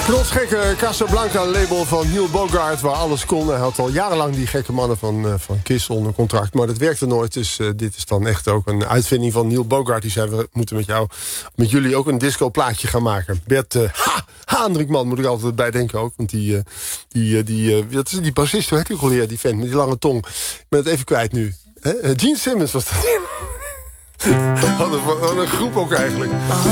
Knotsgekke Casablanca label van Neil Bogart, waar alles kon. Hij had al jarenlang die gekke mannen van Kiss onder contract, maar dat werkte nooit. Dus dit is dan echt ook een uitvinding van Neil Bogart. Die zei, we moeten met jullie ook een disco plaatje gaan maken. Bert Haandrikman moet ik altijd bij denken ook. Want dat is die bassist, hoe heet die ook alweer, die vent met die lange tong. Ik ben het even kwijt nu. Gene Simmons was dat. Wat een groep ook eigenlijk.